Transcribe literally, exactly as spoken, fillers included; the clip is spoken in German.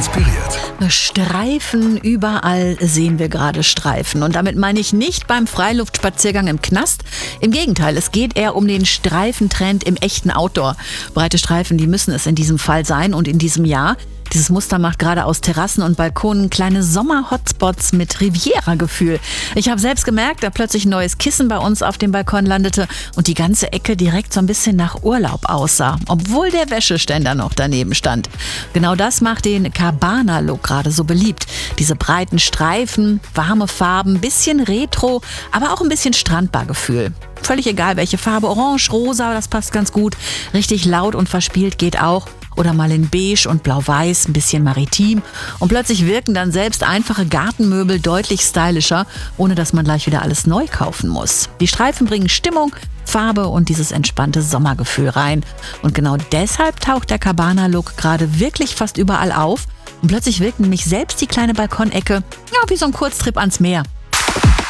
inspiriert. Streifen, überall sehen wir gerade Streifen. Und damit meine ich nicht beim Freiluftspaziergang im Knast. Im Gegenteil, es geht eher um den Streifentrend im echten Outdoor. Breite Streifen, die müssen es in diesem Fall sein und in diesem Jahr. Dieses Muster macht gerade aus Terrassen und Balkonen kleine Sommer-Hotspots mit Riviera-Gefühl. Ich habe selbst gemerkt, da plötzlich ein neues Kissen bei uns auf dem Balkon landete und die ganze Ecke direkt so ein bisschen nach Urlaub aussah, obwohl der Wäscheständer noch daneben stand. Genau das macht den Cabana-Look gerade so beliebt. Diese breiten Streifen, warme Farben, bisschen Retro, aber auch ein bisschen Strandbar-Gefühl. Völlig egal, welche Farbe, orange, rosa, das passt ganz gut. Richtig laut und verspielt geht auch. Oder mal in beige und blau-weiß, ein bisschen maritim. Und plötzlich wirken dann selbst einfache Gartenmöbel deutlich stylischer, ohne dass man gleich wieder alles neu kaufen muss. Die Streifen bringen Stimmung, Farbe und dieses entspannte Sommergefühl rein. Und genau deshalb taucht der Cabana-Look gerade wirklich fast überall auf. Und plötzlich wirkt nämlich selbst die kleine Balkonecke ja, wie so ein Kurztrip ans Meer.